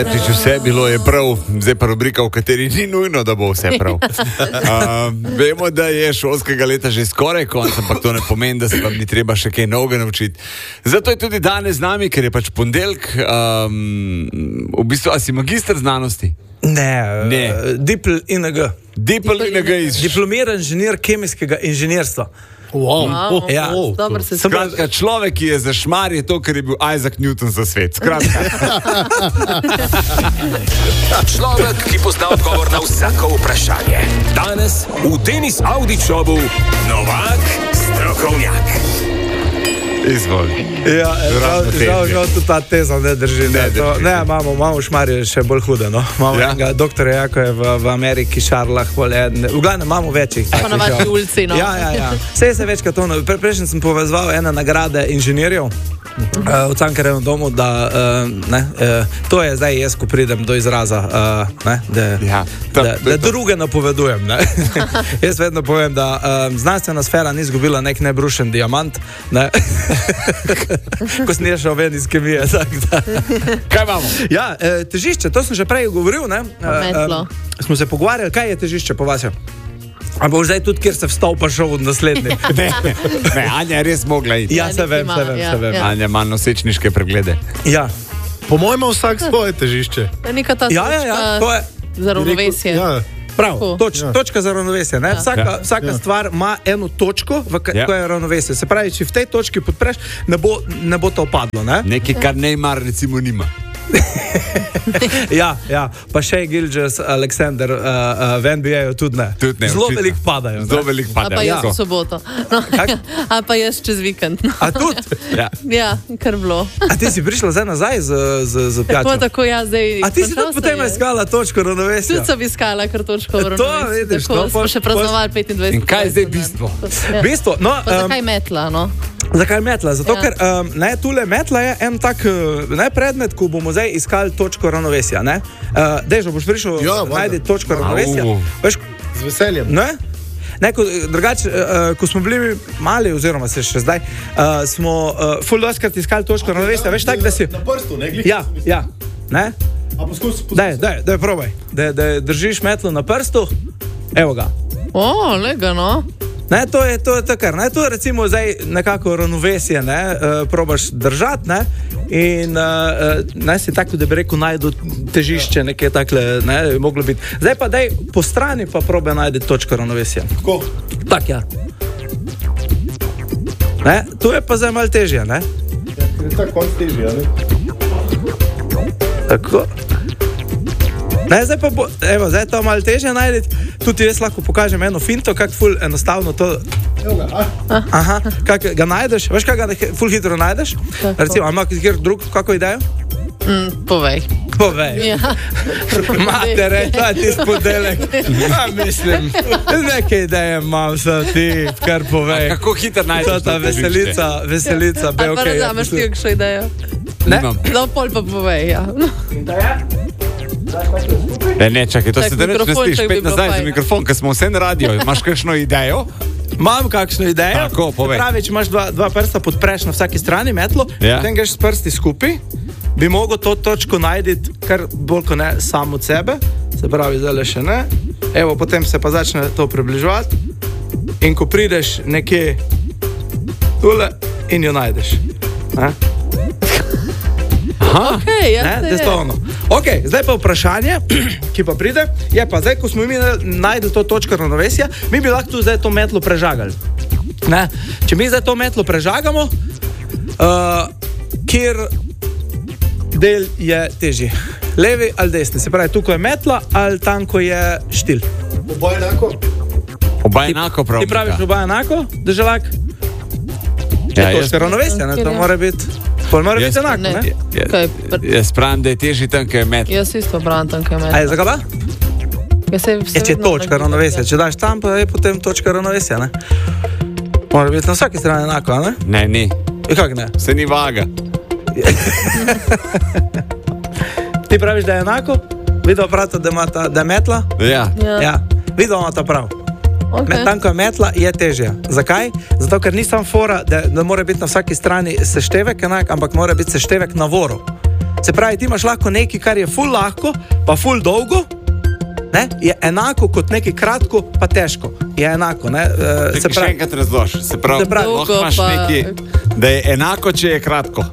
Vse bilo je prav, zdaj pa rubrika, v kateri ni nujno, da bo vse prav. Vemo, da je šolskega leta že skoraj konec, ampak to ne pomeni, da se vam ni treba še kaj novega naučiti. Zato je tudi danes z nami, ker je pač ponedeljek. V bistvu, a si magister znanosti? Ne. Dipl ING. Diplomiran inženir kemijskega inženirstva. Wow. Ja. Skratka, človek, ki je za Šmar, je to, ker je bil Isaac Newton za svet. Skratka. Človek, ki pozna odgovor na vsako vprašanje. Danes v Tenis Audi Showu Novak Strokovnjak. Izvoli. Ja, žal tudi ta teza ne drži. Ne, imamo Šmarje še bolj hude, no. Imamo enega doktorja, jako je v Ameriki, Šarlah, v glavnem imamo večjih. Pa na vaši ulici, no. Ja. Vse se večkrat to, prejšnji sem povezval ene nagrade inženirjev v Cankarjevem domu, da to je zdaj jaz, ko pridem do izraza, da druge napovedujem, ne. Jaz vedno povem, da znanstvena sfera ni izgubila nek nebrušen diamant, ne. Ko sem šel ven iz kemije. Kaj imamo? Ja, težišče, to sem že prej govoril, ne. Smo se pogovarjali, kaj je težišče po vas? Ampak zdaj tudi, kjer se vstal pa šel od naslednji. Ne, Anja je res mogla iti. Ja, se vem. Anja ima nosečniške preglede. Ja. Po mojem ima vsak svoje težišče. Neka ta to je za ravnovesje. Prav, točka za ravnovesje. Ne? Vsaka stvar ima eno točko, ko je ravnovesje. Se pravi, če v tej točki podpreš, ne bo to opadlo. Ne? Nekaj, kar Neymar recimo nima. Ja, pa še Gilgeous Alexander v NBA-ju tudi ne. Zelo veliko padajo. A pa jaz v soboto. A pa jaz čez vikend. A tudi? Ja, kar bilo. A ti si prišla zdaj nazaj z pijačo? Tako ja, zdaj. A ti si tudi potem iskala točko ravnovesja? Tudi sem iskala kar točko ravnovesja. To vidiš. Tako smo še praznovali 25. In kaj je zdaj bistvo? Bistvo, no. Pa zakaj metla, no? Zakaj metla? Zato, ker tule metla je en tak predmet, ko bomo zdaj iskali točko ravnovesja. Dežo, boš prišel najti točko ravnovesja? Z veseljem. Drugače, ko smo bili mali, oziroma se še zdaj, smo ful doskrat iskali točko ravnovesja. Veš tak, da si... Na prstu, ne? Ja. Ne? A poskus. Daj, probaj. Da držiš metlo na prstu. Evo ga. Lega, no. Ne, to je kar, ne, to je recimo zdaj nekako ravnovesje, ne, probaš držati, ne, in si tako, da bi rekel, najdu težišče, nekaj takle, ne, moglo biti. Zdaj pa daj po strani pa probaj najti točko ravnovesja. Tako? Tak, ja. Ne, tu je pa zdaj malo težje, ne. Je tako konc težje, ne? Tako. Ne, zdaj pa bo, evo, zdaj to malo težje najdeti. Tudi jaz lahko pokažem eno finto, kako ful enostavno to... Aha, kako ga najdeš? Veš, kako ga ful hitro najdeš? Recimo, ima kjer drug, kako idejo? Povej. Ja. Mate rekla ti spodelek. Mislim, neke ideje imam, ti kar povej. A kako hitro najdeš? Ta veselica, belke. A pa razameš ti kakšno idejo? Ne? No, pol pa povej, ja. In to je? Ne, čakaj, to se da reč ne sliš, spet nazaj za mikrofon, ker smo vse na radio. Imaš kakšno idejo? Imam kakšno idejo. Tako, povej. Pravi, če imaš dva prsta podpreš na vsaki strani metlo, potem greš s prsti skupaj, bi mogel to točko najditi kar bolj ko ne sam od sebe, se pravi, zdaj še ne. Evo, potem se pa začne to približevati in ko prideš nekje tule in jo najdeš. Okay, zdaj pa vprašanje, ki pa pride, je pa zdaj, ko smo mi najdeli to točko ravnovesja, mi bi lahko zdaj to metlo prežagali. Ne? Če mi zdaj to metlo prežagamo, kjer del je težji? Levi ali desni? Se pravi, tukaj je metla ali tam, ko je štil? Oba enako? Oba enako prav. Ti praviš oba enako, državak? Je točka ravnovesja, ne? To mora biti... Pol mora biti enako, ne? Jaz pravim, da je težji tam, ko je metla. Jaz isto pravim tam, ko je metla. A je zakaj pa? Če je točka ravnovesja, če daš tam, pa je potem točka ravnovesja, ne? Mora biti na vsaki strani enako, ne? Ne, ni. Kako ne? Se ni vaga. Ti praviš, da je enako? Videl prav, da je metla? Ja. Videl ima ta prav. Tam, ko je metla, je težja. Zakaj? Zato, ker nisem fora, da mora biti na vsaki strani seštevek enak, ampak mora biti seštevek na voru. Se pravi, ti imaš lahko nekaj, kar je ful lahko, pa ful dolgo, ne? Je enako kot nekaj kratko, pa težko. Je enako, ne? Se pravi, še enkrat razloži. Se pravi, lahko imaš nekaj, da je enako, če je kratko.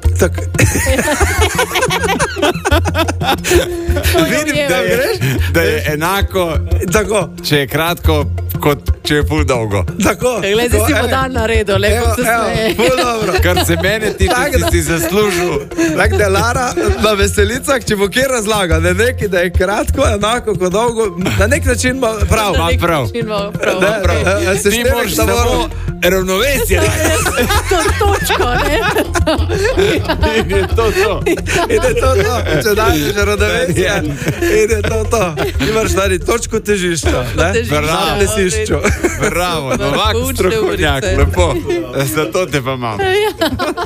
Vidim, da je enako, če je kratko, kot če je ful dolgo. Glede, si bo dan naredil, lepo se smeje. Kar se mene tiče, si zaslužil. Tako da Lara na veselicah, če bo kje razlaga, da je nekaj, da je kratko, enako kot dolgo, na nek način bo prav. Ti moraš samo ravnovesje. To točko, ne? In je to. Če daš ravnovesje, in je to. Ti moraš dati točko težišča. Bravo, Novak strokovnjak, lepo. Zato te pa imam.